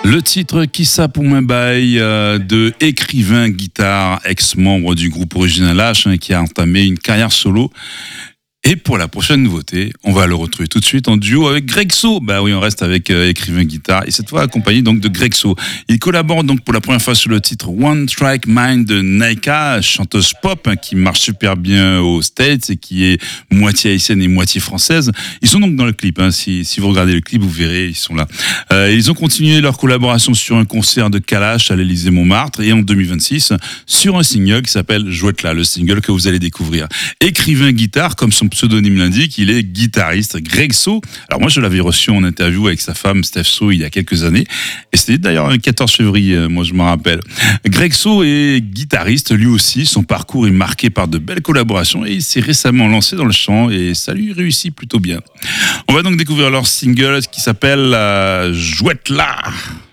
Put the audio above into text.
Le titre Qui ça pour ma baille de écrivain guitare, ex-membre du groupe original H, qui a entamé une carrière solo. Et pour la prochaine nouveauté, on va le retrouver tout de suite en duo avec Greg So. Bah oui, on reste avec écrivain guitare et cette fois accompagné donc de Greg So. Il collabore donc pour la première fois sur le titre One Strike Mind de Naika, chanteuse pop qui marche super bien aux States et qui est moitié haïtienne et moitié française. Ils sont donc dans le clip. Si vous regardez le clip, vous verrez, ils sont là. Ils ont continué leur collaboration sur un concert de Kalash à l'Élysée-Montmartre et en 2026 sur un single qui s'appelle Jouette là, le single que vous allez découvrir. Écrivain guitare, comme son pseudonyme l'indique, il est guitariste. Greg So. Alors moi, je l'avais reçu en interview avec sa femme Steph So il y a quelques années. Et c'était d'ailleurs le 14 février, moi je m'en rappelle. Greg So est guitariste, lui aussi. Son parcours est marqué par de belles collaborations et il s'est récemment lancé dans le chant et ça lui réussit plutôt bien. On va donc découvrir leur single qui s'appelle Jouette là.